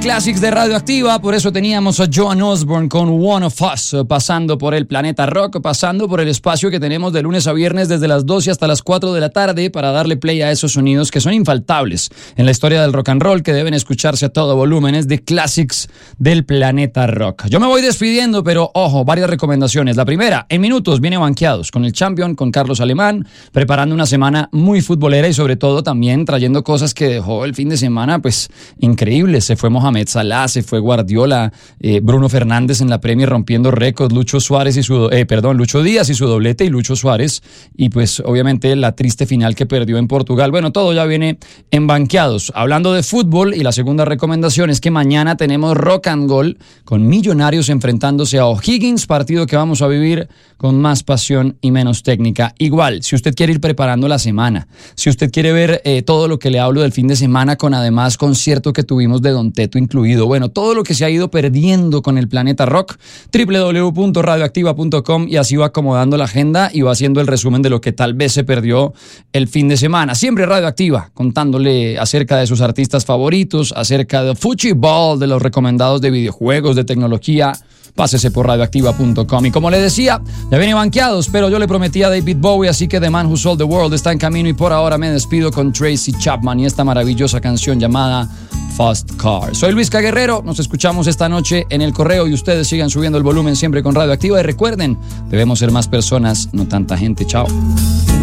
Classics de Radioactiva, por eso teníamos a Joan Osborne con One of Us, pasando por el planeta rock, pasando por el espacio que tenemos de lunes a viernes desde las 12 hasta las 4 de la tarde para darle play a esos sonidos que son infaltables en la historia del rock and roll, que deben escucharse a todo volumen. Es de Classics del planeta rock. Yo me voy despidiendo, pero ojo, varias recomendaciones. La primera, en minutos viene Banqueados con el Champion, con Carlos Alemán, preparando una semana muy futbolera y sobre todo también trayendo cosas que dejó el fin de semana, pues increíbles. Se fue Mohamed Salah, se fue Guardiola, Bruno Fernández en la Premier rompiendo récords, Lucho Díaz y su doblete, y Lucho Suárez, y pues obviamente la triste final que perdió en Portugal. Bueno, todo ya viene en Banqueados. Hablando de fútbol, y la segunda recomendación es que mañana tenemos Rock and Goal con Millonarios enfrentándose a O'Higgins, partido que vamos a vivir con más pasión y menos técnica. Igual, si usted quiere ir preparando la semana, si usted quiere ver todo lo que le hablo del fin de semana, con además concierto que tuvimos de Don Teto incluido, bueno, todo lo que se ha ido perdiendo con el planeta rock, www.radioactiva.com, y así va acomodando la agenda y va haciendo el resumen de lo que tal vez se perdió el fin de semana. Siempre Radioactiva, contándole acerca de sus artistas favoritos, acerca de fútbol, de los recomendados de videojuegos, de tecnología. Pásese por radioactiva.com. Y como le decía, ya viene Banqueados, pero yo le prometí a David Bowie, así que The Man Who Sold the World está en camino, y por ahora me despido con Tracy Chapman y esta maravillosa canción llamada Fast Car. Soy Luis Caguerrero, nos escuchamos esta noche en El Correo, y ustedes sigan subiendo el volumen siempre con Radioactiva, y recuerden, debemos ser más personas, no tanta gente. Chao.